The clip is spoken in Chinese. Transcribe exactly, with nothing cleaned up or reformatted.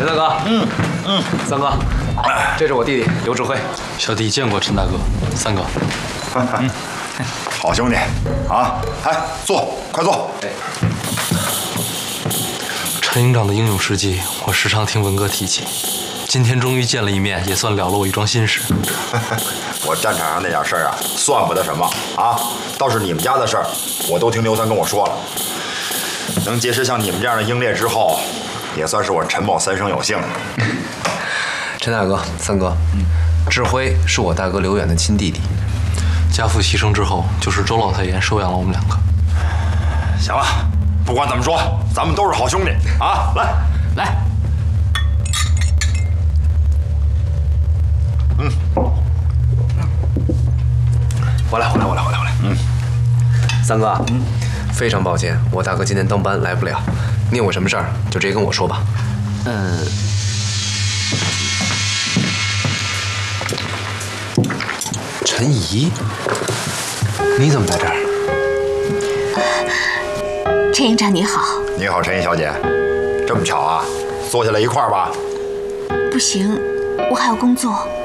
陈大哥，嗯嗯，三哥，这是我弟弟刘志辉。 小弟见过陈大哥，三哥。 嗯，好兄弟啊！来，坐，快坐。 陈营长的英勇事迹，我时常听文哥提起。今天终于见了一面，也算了了我一桩心事。 我战场上那点事儿啊，算不得什么啊。倒是你们家的事儿，我都听刘三跟我说了。能结识像你们这样的英烈之后，也算是我陈某三生有幸了。 陈大哥、三哥，嗯，志辉是我大哥刘远的亲弟弟， 家父牺牲之后，就是周老太爷收养了我们两个。 行了，不管怎么说，咱们都是好兄弟啊！来来。 嗯， 我来，我来，我来，我来，我来。 嗯， 三哥，嗯，非常抱歉，我大哥今天当班来不了，你有什么事儿就直接跟我说吧。嗯。陈怡，你怎么在这儿？ 陈营长你好。 你好，陈怡小姐，这么巧啊，坐下来一块儿吧。 不行，我还有工作。